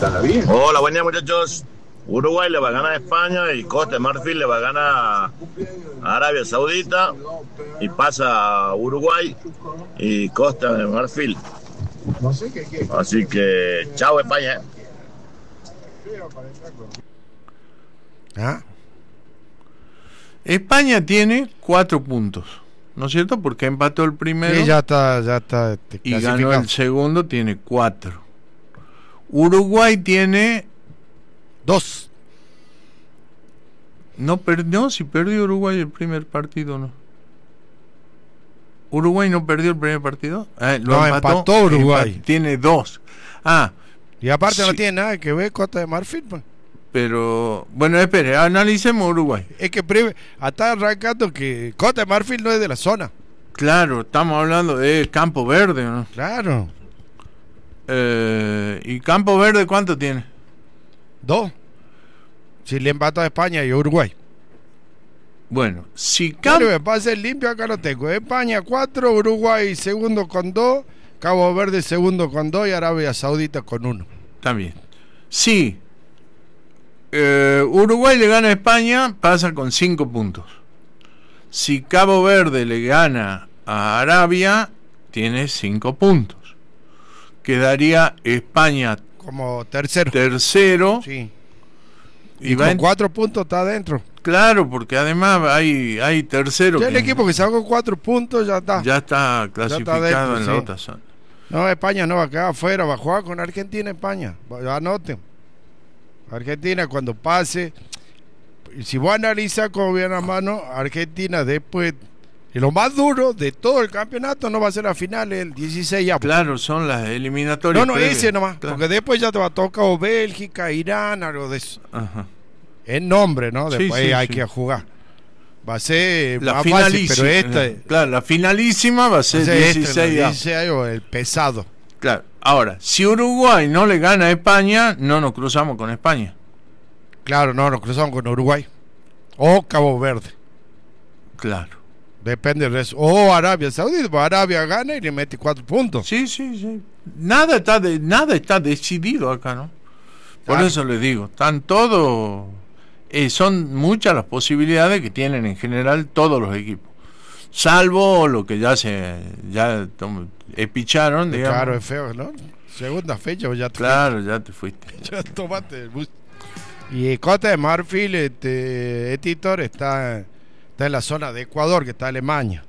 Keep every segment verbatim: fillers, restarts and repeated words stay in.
Hola, buen día, muchachos. Uruguay le va a ganar a España y Costa de Marfil le va a ganar a Arabia Saudita y pasa a Uruguay y Costa de Marfil. Así que chao España. ¿Ah? España tiene cuatro puntos, ¿no es cierto? Porque empató el primero. Sí, ya está, ya está este, y ganó el segundo, tiene cuatro. Uruguay tiene dos. No perdió, si perdió Uruguay el primer partido, ¿no? ¿Uruguay no perdió el primer partido? Eh, lo no, empató, empató Uruguay. Empat, tiene dos. Ah. Y aparte sí. No tiene nada que ver Costa de Marfil, pues. Pero, bueno, espere, analicemos Uruguay. Es que pre- está arrancando que Costa de Marfil no es de la zona. Claro, estamos hablando de Campo Verde, ¿no? Claro. Eh, ¿Y Campo Verde cuánto tiene? Dos. Si le empata a España y a Uruguay. Bueno, si Campo... Claro, para ser limpio acá lo tengo. España cuatro, Uruguay segundo con dos, Cabo Verde segundo con dos y Arabia Saudita con uno. También. Sí. Eh, Uruguay le gana a España, pasa con cinco puntos. Si Cabo Verde le gana a Arabia, tiene cinco puntos. Quedaría España como tercero. Tercero. Sí. Y, y va con en... cuatro puntos está adentro. Claro, porque además hay, hay tercero. Ya que... el equipo que salga con cuatro puntos ya está. Ya está clasificado ya está dentro, en la sí. otra zona. No, España no va a quedar afuera, va a jugar con Argentina, España. Anoten. Argentina cuando pase, si vos analizas como viene a mano, Argentina después, y lo más duro de todo el campeonato no va a ser la final, el dieciséis ya. Claro, son las eliminatorias. No, no, previas. ese nomás, claro. Porque después ya te va a tocar o Bélgica, Irán, algo de eso. Ajá. En nombre, ¿no? Después sí, sí, hay sí. que jugar. Va a ser la más fácil, pero esta... Claro, la finalísima va a ser, va a ser dieciséis, este, dieciséis o el pesado. Claro, ahora, si Uruguay no le gana a España, no nos cruzamos con España. Claro, no, nos cruzamos con Uruguay. O Cabo Verde. Claro. Depende del resto. O Arabia Saudita, pues Arabia gana y le mete cuatro puntos. Sí, sí, sí. Nada está, de, nada está decidido acá, ¿no? Por claro. eso les digo, están todos... Eh, son muchas las posibilidades que tienen en general todos los equipos. Salvo lo que ya se... ya tom, espicharon, digamos. Claro, es feo, ¿no? Segunda fecha ya te Claro, fuiste. ya te fuiste. Ya tomaste el bus. Y Costa de Marfil, este, Editor, está, está en la zona de Ecuador, que está Alemania.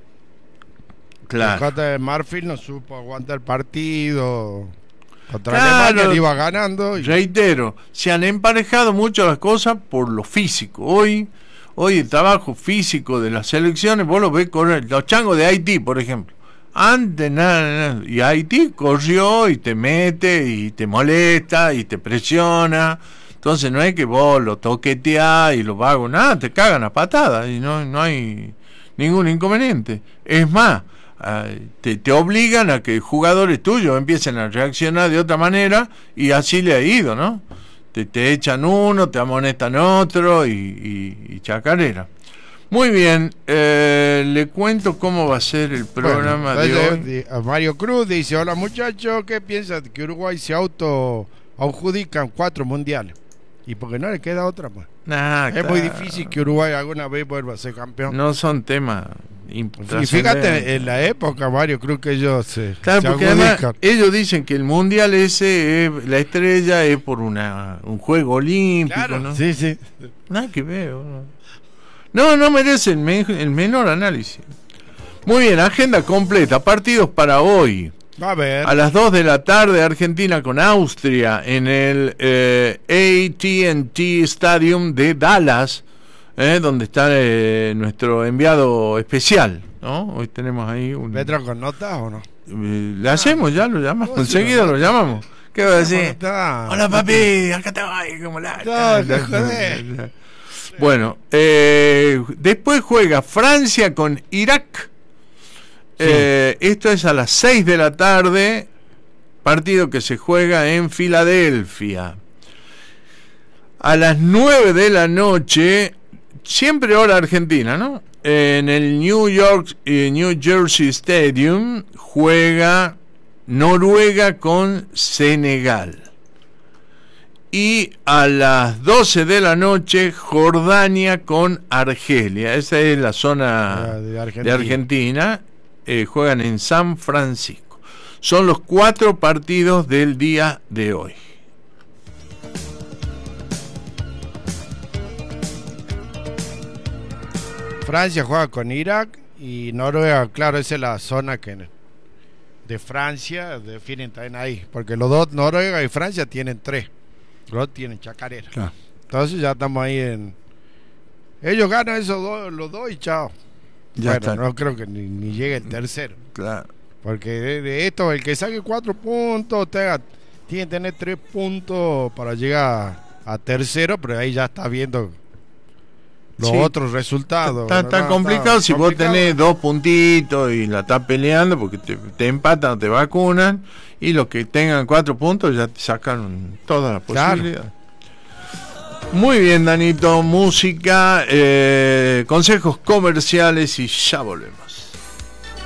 Claro. Y Costa de Marfil no supo aguantar el partido. Contra claro, Alemania iba ganando. Y... Reitero, se han emparejado mucho las cosas por lo físico. Hoy, hoy el trabajo físico de las selecciones, vos lo ves correr. Los changos de Haití, por ejemplo. Antes nada, nada. Y Haití corrió y te mete y te molesta y te presiona. Entonces no es que vos lo toqueteás y lo vagos, nada, te cagan a patadas y no, no hay ningún inconveniente. Es más, uh, te, te obligan a que jugadores tuyos empiecen a reaccionar de otra manera y así le ha ido, ¿no? Te, te echan uno, te amonestan otro y, y, y chacarera. Muy bien, eh, le cuento cómo va a ser el programa bueno, de hoy. A Mario Cruz dice, hola muchachos, ¿qué piensan que Uruguay se auto adjudican cuatro mundiales? Y porque no le queda otra más. Nah, es claro. muy difícil que Uruguay alguna vez vuelva a ser campeón. No son temas y fíjate en la época, Mario Cruz, que ellos se, claro, se porque además, ellos dicen que el mundial ese es, la estrella es por una un juego olímpico, claro, ¿no? Sí, sí. Nada que ver. No, no merece el, me, el menor análisis. Muy bien, agenda completa, partidos para hoy. A ver. A las dos de la tarde, Argentina con Austria en el eh, A T and T Stadium de Dallas, eh, donde está eh, nuestro enviado especial, ¿no? Hoy tenemos ahí un... ¿Petro con notas o no? Eh, le hacemos, ya lo llamamos, enseguida lo llamamos. ¿Qué va a decir? Hola papi, acá te voy, como la... No, no, joder. Bueno, eh, después juega Francia con Irak. Sí. Eh, esto es a las seis de la tarde, partido que se juega en Filadelfia. A las nueve de la noche, siempre hora argentina, ¿no? En el New York eh, New Jersey Stadium juega Noruega con Senegal. Y a las doce de la noche, Jordania con Argelia. Esa es la zona de Argentina. De Argentina. Eh, juegan en San Francisco. Son los cuatro partidos del día de hoy. Francia juega con Irak y Noruega, claro, esa es la zona que de Francia definen también ahí, porque los dos, Noruega y Francia, tienen tres. Los dos tienen chacarera. Claro. Entonces ya estamos ahí en... Ellos ganan esos dos, los dos y chao. Ya bueno, está. no creo que ni, ni llegue el tercero. Claro. Porque de, de esto, el que saque cuatro puntos, tenga, tiene que tener tres puntos para llegar a, a tercero, pero ahí ya está viendo los Sí. otros resultados. Está, está ¿no? complicado Está si complicado. vos tenés dos puntitos y la estás peleando porque te, te empatan, te vacunan, y los que tengan cuatro puntos ya te sacan todas las Claro. posibilidades. Muy bien, Danito, música, eh, consejos comerciales y ya volvemos.